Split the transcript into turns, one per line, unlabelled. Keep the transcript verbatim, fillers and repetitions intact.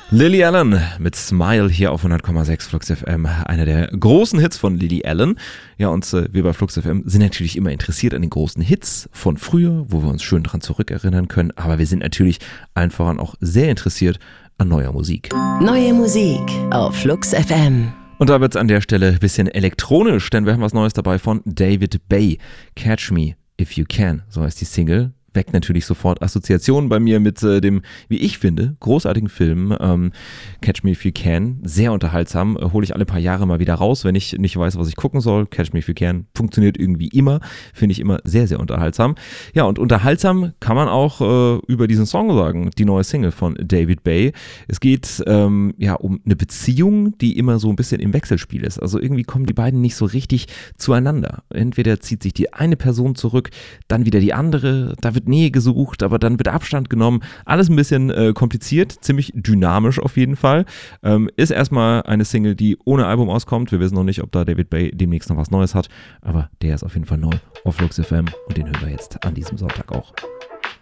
Lily Allen mit Smile hier auf hundert Komma sechs Flux F M, einer der großen Hits von Lily Allen. Ja, und äh, wir bei Flux F M sind natürlich immer interessiert an den großen Hits von früher, wo wir uns schön dran zurückerinnern können, aber wir sind natürlich allen voran auch sehr interessiert an neuer Musik.
Neue Musik auf Flux F M.
Und da wird es an der Stelle ein bisschen elektronisch, denn wir haben was Neues dabei von David Bay. Catch Me If You Can, so heißt die Single. Weckt natürlich sofort Assoziationen bei mir mit äh, dem, wie ich finde, großartigen Film ähm, Catch Me If You Can. Sehr unterhaltsam, äh, hole ich alle paar Jahre mal wieder raus, wenn ich nicht weiß, was ich gucken soll. Catch Me If You Can funktioniert irgendwie immer, finde ich immer sehr, sehr unterhaltsam. Ja, und unterhaltsam kann man auch äh, über diesen Song sagen, die neue Single von David Bay. Es geht ähm, ja um eine Beziehung, die immer so ein bisschen im Wechselspiel ist. Also irgendwie kommen die beiden nicht so richtig zueinander. Entweder zieht sich die eine Person zurück, dann wieder die andere, da wird Nähe gesucht, aber dann wird Abstand genommen. Alles ein bisschen äh, kompliziert, ziemlich dynamisch auf jeden Fall. Ähm, ist erstmal eine Single, die ohne Album auskommt. Wir wissen noch nicht, ob da David Bay demnächst noch was Neues hat, aber der ist auf jeden Fall neu auf Flux F M und den hören wir jetzt an diesem Sonntag auch.